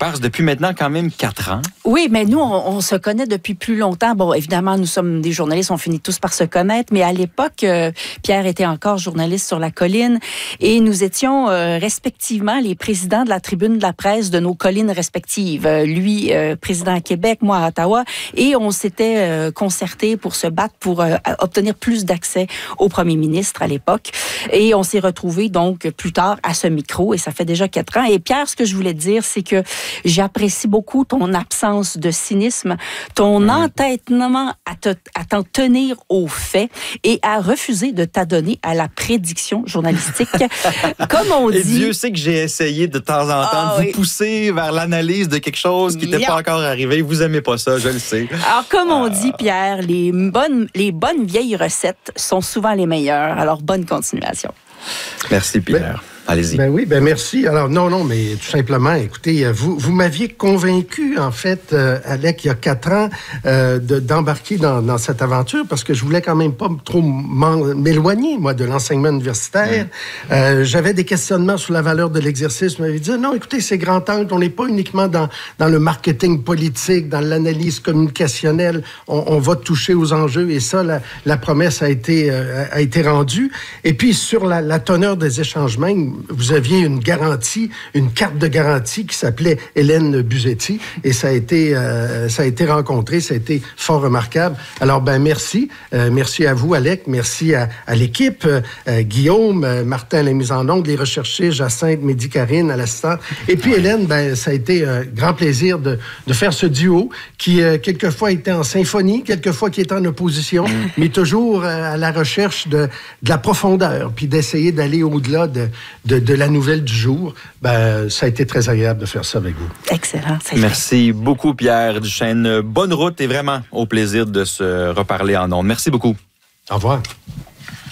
pairs depuis maintenant quand même 4 ans. Oui, mais nous, on se connaît depuis plus longtemps. Bon, évidemment, nous sommes des journalistes, on finit tous par se connaître, mais à l'époque, Pierre était encore journaliste sur La Colline et nous étions respectivement les présidents de la tribune de la presse de nos collines respectives. Lui, président à Québec, moi à Ottawa, et on s'était concertés pour se battre pour obtenir plus d'accès au premier ministre à l'époque. Et on s'est retrouvés donc plus tard à ce micro, et ça fait déjà 4 ans. Et Pierre, ce que je voulais te dire, c'est que j'apprécie beaucoup ton absence de cynisme, ton entêtement à t'en tenir aux faits et à refuser de t'adonner à la prédiction journalistique. Comme on dit... Et Dieu sait que j'ai essayé de temps en temps de vous pousser vers l'analyse de quelque chose qui n'était pas encore arrivé. Vous aimez pas ça, je le sais. Alors, comme on dit, Pierre, les bonnes vieilles recettes sont souvent les meilleures. Alors, bonne continuation. Merci, Pierre. Allez-y. Ben oui, merci. Alors, non, mais tout simplement, écoutez, vous m'aviez convaincu, en fait, Alec, il y a 4 ans, d'embarquer dans cette aventure parce que je voulais quand même pas trop m'éloigner, moi, de l'enseignement universitaire. J'avais des questionnements sur la valeur de l'exercice. Je m'avais dit, non, écoutez, c'est grand angle. On n'est pas uniquement dans le marketing politique, dans l'analyse communicationnelle. On va toucher aux enjeux et ça, la promesse a été rendue. Et puis, sur la teneur des échanges même, vous aviez une garantie, une carte de garantie qui s'appelait Hélène Buzetti et ça a été rencontré, ça a été fort remarquable. Alors, merci. Merci à vous, Alec. Merci à l'équipe, Guillaume, Martin à la mise en onde, les recherchés, Jacinthe, Mehdi Karine à l'assistant. Et puis, Hélène, ça a été un grand plaisir de faire ce duo qui, quelquefois, était en symphonie, quelquefois qui était en opposition, mais toujours à la recherche de la profondeur, puis d'essayer d'aller au-delà de la nouvelle du jour. Ça a été très agréable de faire ça avec vous. Excellent. Merci beaucoup, Pierre Duchesne. Bonne route et vraiment au plaisir de se reparler en ondes. Merci beaucoup. Au revoir.